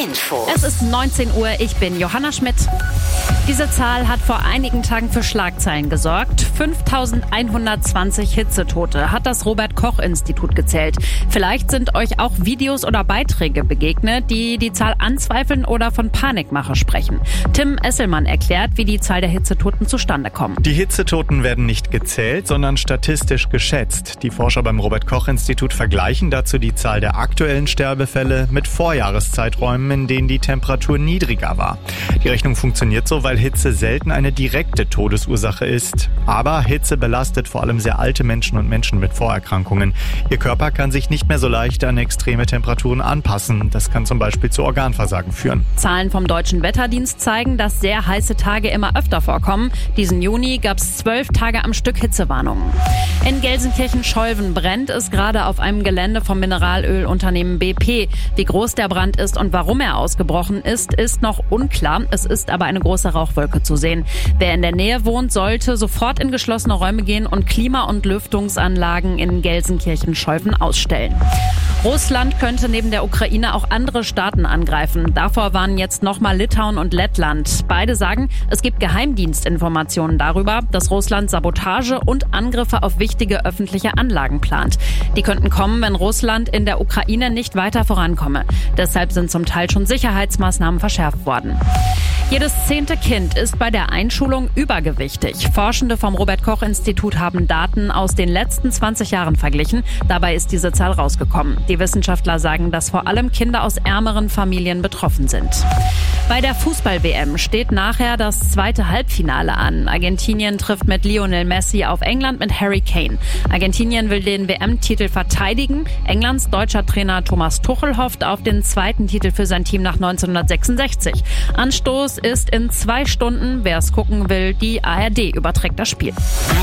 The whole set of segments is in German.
Info. Es ist 19 Uhr, ich bin Johanna Schmidt. Diese Zahl hat vor einigen Tagen für Schlagzeilen gesorgt. 5.120 Hitzetote hat das Robert-Koch-Institut gezählt. Vielleicht sind euch auch Videos oder Beiträge begegnet, die die Zahl anzweifeln oder von Panikmache sprechen. Tim Esselmann erklärt, wie die Zahl der Hitzetoten zustande kommt. Die Hitzetoten werden nicht gezählt, sondern statistisch geschätzt. Die Forscher beim Robert-Koch-Institut vergleichen dazu die Zahl der aktuellen Sterbefälle mit Vorjahreszeiträumen, in denen die Temperatur niedriger war. Die Rechnung funktioniert so, weil Hitze selten eine direkte Todesursache ist. Aber Hitze belastet vor allem sehr alte Menschen und Menschen mit Vorerkrankungen. Ihr Körper kann sich nicht mehr so leicht an extreme Temperaturen anpassen. Das kann zum Beispiel zu Organversagen führen. Zahlen vom Deutschen Wetterdienst zeigen, dass sehr heiße Tage immer öfter vorkommen. Diesen Juni gab es 12 Tage am Stück Hitzewarnungen. In Gelsenkirchen-Scholven brennt es gerade auf einem Gelände vom Mineralölunternehmen BP. Wie groß der Brand ist und warum er ausgebrochen ist, ist noch unklar. Es ist aber eine große Rauchwolke zu sehen. Wer in der Nähe wohnt, sollte sofort in geschlossene Räume gehen und Klima- und Lüftungsanlagen in Gelsenkirchen-Scholven ausstellen. Russland könnte neben der Ukraine auch andere Staaten angreifen. Davor warnen jetzt nochmal Litauen und Lettland. Beide sagen, es gibt Geheimdienstinformationen darüber, dass Russland Sabotage und Angriffe auf wichtige öffentliche Anlagen plant. Die könnten kommen, wenn Russland in der Ukraine nicht weiter vorankomme. Deshalb sind zum Teil schon Sicherheitsmaßnahmen verschärft worden. Jedes 10. Kind ist bei der Einschulung übergewichtig. Forschende vom Robert-Koch-Institut haben Daten aus den letzten 20 Jahren verglichen. Dabei ist diese Zahl rausgekommen. Die Wissenschaftler sagen, dass vor allem Kinder aus ärmeren Familien betroffen sind. Bei der Fußball-WM steht nachher das zweite Halbfinale an. Argentinien trifft mit Lionel Messi auf England mit Harry Kane. Argentinien will den WM-Titel verteidigen. Englands deutscher Trainer Thomas Tuchel hofft auf den zweiten Titel für sein Team nach 1966. Anstoß ist in 2 Stunden. Wer es gucken will, die ARD überträgt das Spiel.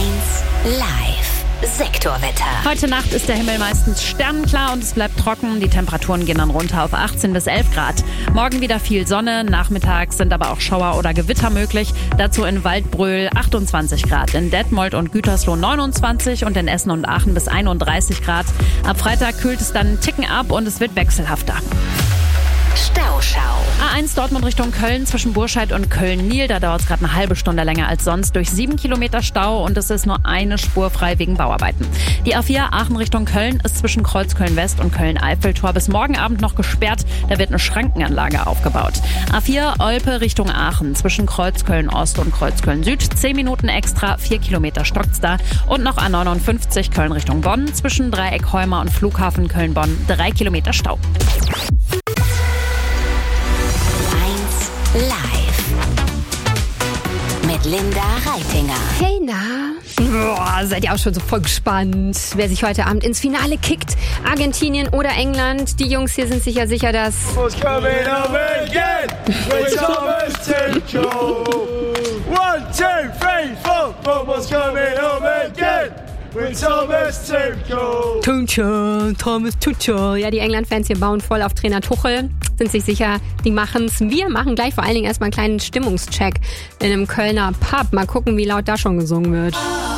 1 Live. Sektorwetter. Heute Nacht ist der Himmel meistens sternenklar und es bleibt trocken. Die Temperaturen gehen dann runter auf 18 bis 11 Grad. Morgen wieder viel Sonne, nachmittags sind aber auch Schauer oder Gewitter möglich. Dazu in Waldbröl 28 Grad, in Detmold und Gütersloh 29 und in Essen und Aachen bis 31 Grad. Ab Freitag kühlt es dann einen Ticken ab und es wird wechselhafter. Stauschau. A1 Dortmund Richtung Köln zwischen Burscheid und Köln-Nil. Da dauert es gerade eine halbe Stunde länger als sonst durch 7 Kilometer Stau und es ist nur eine Spur frei wegen Bauarbeiten. Die A4 Aachen Richtung Köln ist zwischen Kreuzköln-West und Köln-Eiffeltor bis morgen Abend noch gesperrt. Da wird eine Schrankenanlage aufgebaut. A4 Olpe Richtung Aachen zwischen Kreuzköln-Ost und Kreuzköln-Süd. 10 Minuten extra, 4 Kilometer stockt's da. Und noch A59 Köln Richtung Bonn zwischen Dreieck Heumer und Flughafen Köln-Bonn. 3 Kilometer Stau. Live mit Linda Reitinger. Hey, na? Seid ihr auch schon so voll gespannt, wer sich heute Abend ins Finale kickt? Argentinien oder England? Die Jungs hier sind sicher, dass... What's coming up again? When summer's take go. 1, 2, 3, 4. What's coming up again? When summer's take go. Thomas Tuchel. Ja, die England-Fans hier bauen voll auf Trainer Tuchel. Sind sich sicher, die machen's. Wir machen gleich vor allen Dingen erstmal einen kleinen Stimmungscheck in einem Kölner Pub. Mal gucken, wie laut da schon gesungen wird.